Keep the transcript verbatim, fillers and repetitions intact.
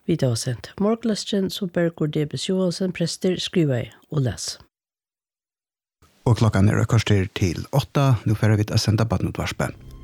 Vi da har sendt Morgløsten, som Bergur Debes Johansen, prester, skriver og les. Og klokken er kvarter til åtta. Nå får vi å sende på noe varspe.